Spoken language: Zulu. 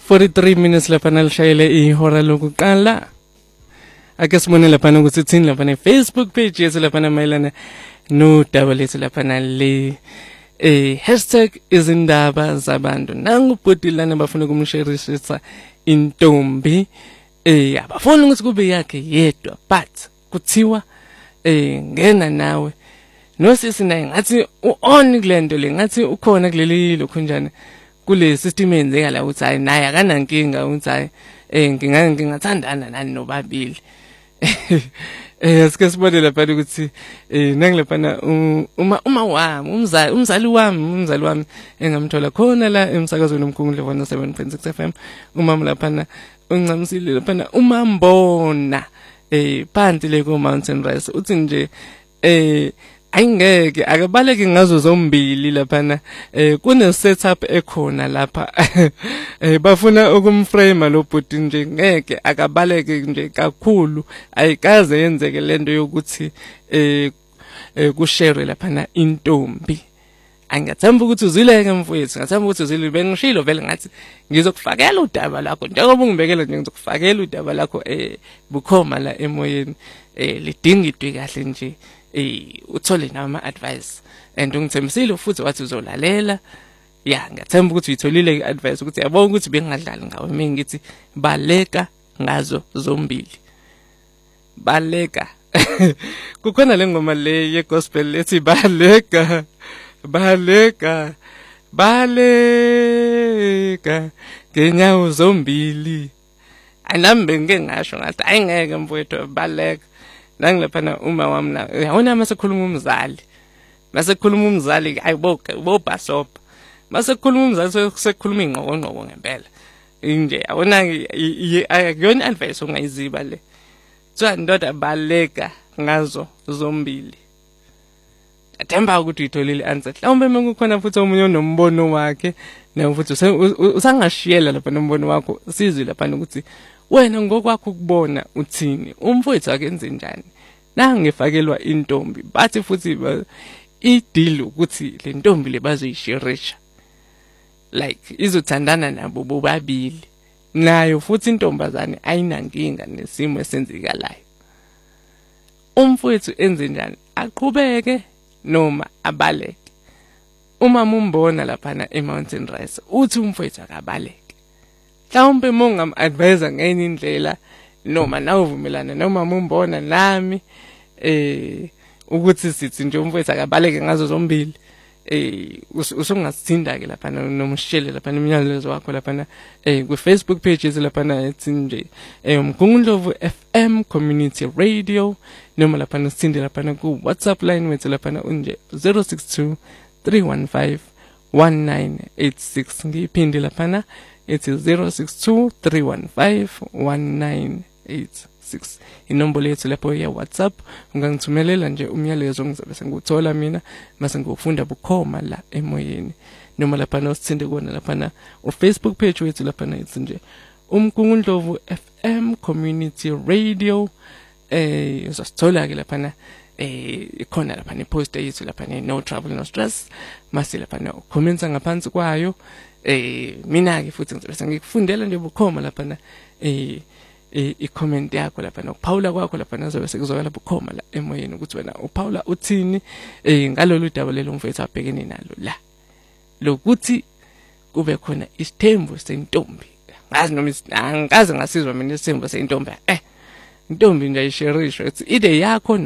43 minutes lapha nalishayele ihora lokuqala. Ake sibone lapha ukuthi thini lapha ne Facebook page yethu lapha namayelana no daba lethu lapha nale hashtag izindaba zabantu. Nangu bhodilana bafuna ukumsharisisa intombi abafuna ukuthi kube yakhe yedwa but kuthiwa ngena nawe nosisi naye ngathi u-on kulento le ngathi ukhona kuleli lokhunjana kule system enzeka la ukuthi hayi naye akanankinga ukuthi hayi ngingathandana nani nobabili. Sike sibone lapha ukuthi nangilaphana uma wami umzali wami engamthola khona la emsakazweni omkhulu 107.6 FM umama laphana uncamisile laphana umambona phansi le ku Mountain Rise uthi nje ayingeke akabaleke ngazo zombili laphana kune setup ekhona lapha bafuna ukumframe lo bhuti nje ngeke akabaleke nje kakhulu ayikaze yenzeke lento yokuthi kushare laphana intombi. Angathemba ukuthi uzileke mfowethu ngathemba ukuthi uzile bengishilo vele ngathi ngizokufakela udaba lakho njengoba ungibekela nje ngizokufakela udaba lakho bukhoma la emoyeni lidingidwe kahle nje uthole nama advice and ungithembisile futhi wathi uzolalela ya ngathemba ukuthi uyitholile advice ukuthi yabona ukuthi bengadlali ngawe mina ngithi baleka ngazo zombili baleka kukhona lengoma le ye gospel lethi baleka ngenyawo zombili anambe ngeke ngasho ngathi ayingeke mfowethu baleka nangilaphana uma wami la yawona masekhuluma umzali ayibo basopa masekhuluma umzali sekukhuluma ingqoqo ngempela nje yawona akuyona advice ongayiziba le so ndoda baleka ngazo zombili. Athemba ukuthi uyitholile answer mhlawumbe mekukhona futhi omunye onombono wakhe nawe futhi usangashiyela lapha nombono wakho sizwe lapha ukuthi wena ngokwakho ukubona uthini umfowethu akenze njani nangifakelwa intombi bathi futhi ideal ukuthi le ntombi le bazoyishirisha like izothandana nabo bobabili nayo futhi intombazane ayinankinga nesimo esenzekalayo. Umfowethu enze njani aqhubeke noma abaleke. Uma umbona lapha eMountain Rise uthi umfowethu akabaleke mhlawumbe mongam advisor ngenye indlela noma nawuvumelana noma umbona nami ukuthi sithi nje umfowethu akabaleke ngazo zombili usungasithinda ke lapha nomshele lapha nemiyalezo wakho lapha ku Facebook page lapha ethi nje Umgungundlovu FM Community Radio noma lapha usithinde lapha ku WhatsApp line wethu lapha unje 062 315 1986 ngiphinde lapha ethi 062 315 1986 inombolo yethu lapho ya WhatsApp ungangithumelela nje umyalezo ngizabe senguthola mina mase ngofunda bukhoma la emoyeni noma lapha usithinde kona lapha Facebook page wethu lapha ethi nje Umgungundlovu FM Community Radio uzasithola ke lapha ikhona lapha neposter yethu lapha no trouble no stress mase lapha commenta ngaphansi kwayo mina ke futhi ngizobe ngikufundela nje bukhoma lapha i-comment yakho lapha nokuphawula kwakho lapha nazobe sekuzokala bukhoma la emoyeni ukuthi wena uphawula uthini ngalolu daba lelo mfowethu abhekene nalo la lokuthi kube khona isithembu sentombi ngazi noma angikaze ngasizwa mina isithembu sentombi intombi nje ayisherishwe it's ide yakho